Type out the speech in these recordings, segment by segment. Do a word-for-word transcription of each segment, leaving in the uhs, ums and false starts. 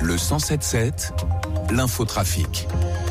Le cent sept sept, l'infotrafic.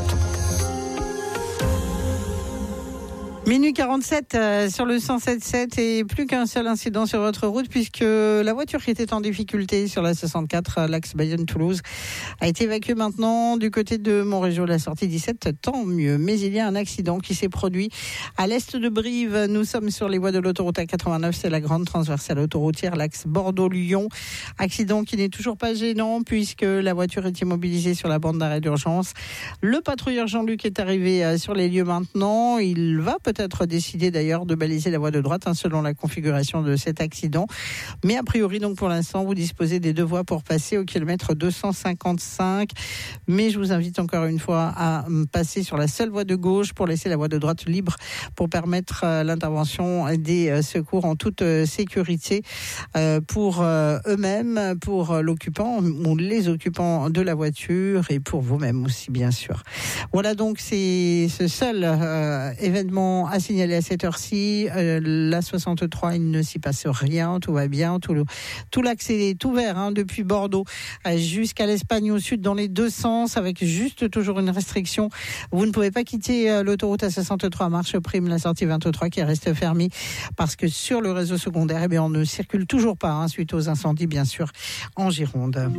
Minuit quarante-sept euh, sur le cent sept sept et plus qu'un seul incident sur votre route puisque la voiture qui était en difficulté sur la soixante-quatre, euh, l'axe Bayonne-Toulouse, a été évacuée maintenant du côté de Montrégeau, la sortie dix-sept, tant mieux. Mais il y a un accident qui s'est produit à l'est de Brive. Nous sommes sur les voies de l'autoroute A quatre-vingt-neuf, c'est la grande transversale autoroutière, l'axe Bordeaux-Lyon. Accident qui n'est toujours pas gênant puisque la voiture est immobilisée sur la bande d'arrêt d'urgence. Le patrouilleur Jean-Luc est arrivé euh, sur les lieux maintenant. Il va peut-être être décidé d'ailleurs de baliser la voie de droite hein, selon la configuration de cet accident. Mais a priori, donc pour l'instant, vous disposez des deux voies pour passer au kilomètre deux cent cinquante-cinq. Mais je vous invite encore une fois à passer sur la seule voie de gauche pour laisser la voie de droite libre pour permettre euh, l'intervention des euh, secours en toute euh, sécurité euh, pour euh, eux-mêmes, pour euh, l'occupant ou les occupants de la voiture et pour vous-même aussi, bien sûr. Voilà donc c'est ce seul euh, événement à signaler à cette heure-ci. Euh, la soixante-trois, il ne s'y passe rien, tout va bien, tout, le, tout l'axe est ouvert hein, depuis Bordeaux euh, jusqu'à l'Espagne au sud dans les deux sens avec juste toujours une restriction. Vous ne pouvez pas quitter euh, l'autoroute A soixante-trois marche prime, la sortie vingt-trois qui reste fermée parce que sur le réseau secondaire, eh bien, on ne circule toujours pas hein, suite aux incendies bien sûr en Gironde.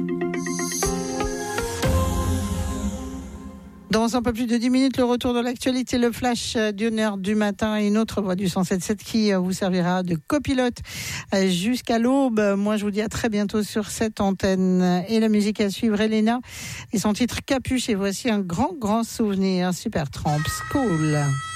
Dans un peu plus de dix minutes, le retour de l'actualité, le flash d'une heure du matin et une autre voix du cent sept sept qui vous servira de copilote jusqu'à l'aube. Moi, je vous dis à très bientôt sur cette antenne. Et la musique à suivre, Elena et son titre Capuche. Et voici un grand, grand souvenir, Supertramp, School.